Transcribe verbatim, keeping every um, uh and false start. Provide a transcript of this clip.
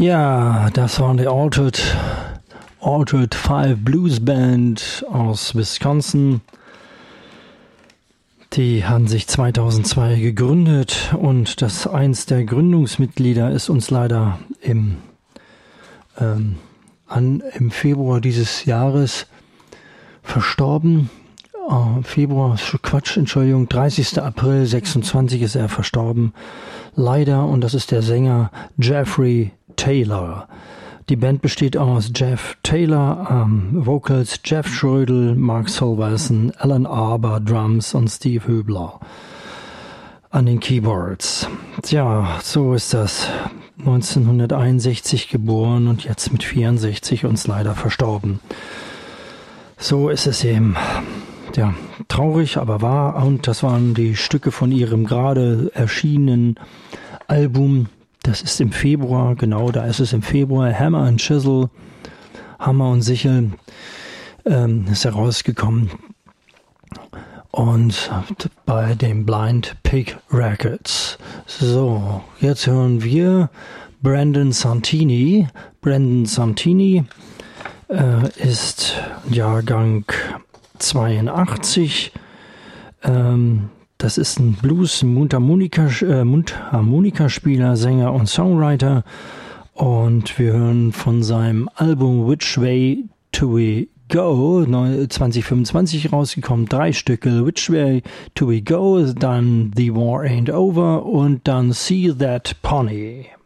Ja, das war die Altered, Altered Five Blues Band aus Wisconsin. Die haben sich zweitausendzwei gegründet und das eins der Gründungsmitglieder ist uns leider im, ähm, an, im Februar dieses Jahres verstorben. Oh, Februar, Quatsch, Entschuldigung, dreißigster April sechsundzwanzig ist er verstorben. Leider, und das ist der Sänger Jeffrey Taylor. Die Band besteht aus Jeff Taylor, ähm, Vocals, Jeff Schrödel, Mark Solverson, Alan Arber, Drums und Steve Hübler an den Keyboards. Tja, so ist das. neunzehnhunderteinundsechzig geboren und jetzt mit vierundsechzig uns leider verstorben. So ist es eben. Ja, traurig, aber wahr. Und das waren die Stücke von ihrem gerade erschienenen Album. Das ist im Februar, genau, da ist es im Februar. Hammer and Chisel, Hammer und Sichel, ähm, ist herausgekommen. Und bei dem Blind Pig Records. So, jetzt hören wir Brandon Santini. Brandon Santini äh, ist Jahrgang zweiundachtzig. Ähm, das ist ein Blues Mundharmonika, äh, Mundharmonikaspieler, Sänger und Songwriter. Und wir hören von seinem Album Which Way Do We Go, zwanzig fünfundzwanzig rausgekommen, drei Stücke, Which Way Do We Go, dann The War Ain't Over und dann See That Pony.